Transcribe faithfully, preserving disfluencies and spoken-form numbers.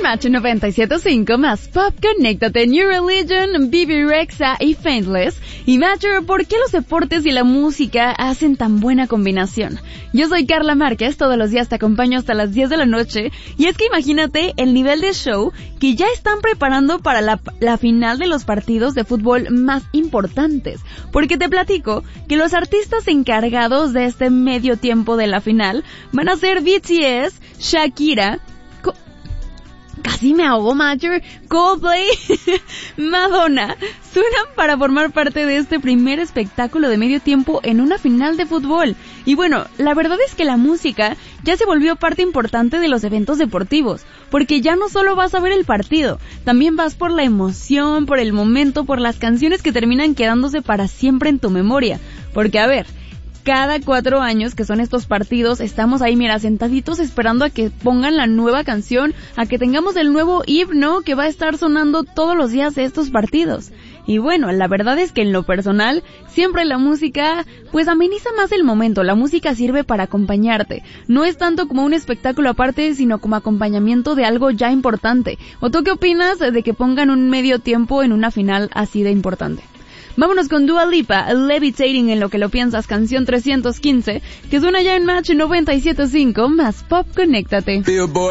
En Match noventa y siete punto cinco más Pop, conéctate New Religion, B B Rexha y Faithless. Y Matcher, ¿por qué los deportes y la música hacen tan buena combinación? Yo soy Carla Márquez, todos los días te acompaño hasta las diez de la noche. Y es que imagínate el nivel de show que ya están preparando para la, la final de los partidos de fútbol más importantes. Porque te platico que los artistas encargados de este medio tiempo de la final van a ser B T S, Shakira, Co- casi me ahogo, Matcher, Coldplay, Madonna, suenan para formar parte de este primer espectáculo de medio tiempo en una final de fútbol. Y bueno, la verdad es que la música ya se volvió parte importante de los eventos deportivos, porque ya no solo vas a ver el partido, también vas por la emoción, por el momento, por las canciones que terminan quedándose para siempre en tu memoria. Porque a ver, cada cuatro años que son estos partidos, estamos ahí, mira, sentaditos esperando a que pongan la nueva canción, a que tengamos el nuevo himno que va a estar sonando todos los días de estos partidos. Y bueno, la verdad es que en lo personal, siempre la música, pues ameniza más el momento. La música sirve para acompañarte. No es tanto como un espectáculo aparte, sino como acompañamiento de algo ya importante. ¿O tú qué opinas de que pongan un medio tiempo en una final así de importante? Vámonos con Dua Lipa, Levitating en lo que lo piensas, canción trescientos quince, que suena ya en Match noventa y siete punto cinco, más Pop, conéctate.